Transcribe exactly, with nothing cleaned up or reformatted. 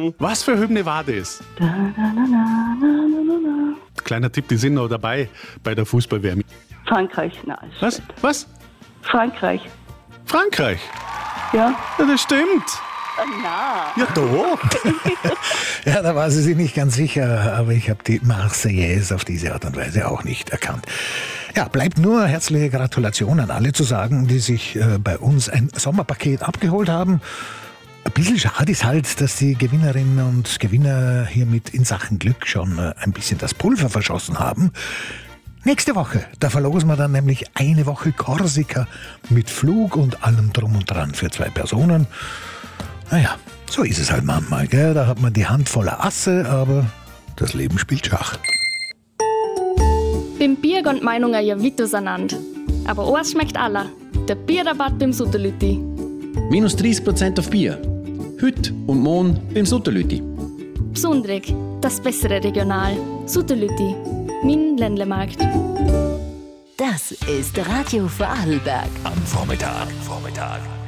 Ahnung. Was für Hymne war das? Da, na, na, na, na, na, na. Kleiner Tipp, die sind noch dabei bei der Fußball-W M. Frankreich, nein. Was? Was? Frankreich. Frankreich? Ja. Ja, das stimmt. Na. Ja, doch. Ja, da war sie sich nicht ganz sicher, aber ich habe die Marseillaise auf diese Art und Weise auch nicht erkannt. Ja, bleibt nur herzliche Gratulation an alle zu sagen, die sich äh, bei uns ein Sommerpaket abgeholt haben. Ein bisschen schade ist halt, dass die Gewinnerinnen und Gewinner hiermit in Sachen Glück schon äh, ein bisschen das Pulver verschossen haben. Nächste Woche, da verlosen wir dann nämlich eine Woche Korsika mit Flug und allem drum und dran für zwei Personen. Naja, so ist es halt manchmal, gell? Da hat man die Hand voller Asse, aber das Leben spielt Schach. Beim Bier gehen die Meinungen ja weit auseinander. Aber eins schmeckt aller. Der Bierrabatt beim Sutterlüti. Minus dreißig Prozent auf Bier. Heute und morgen beim Sutterlüti. Besonderig, das bessere Regional. Sutterlüti, mein Ländlemarkt. Das ist Radio Vorarlberg. Am Vormittag, Vormittag.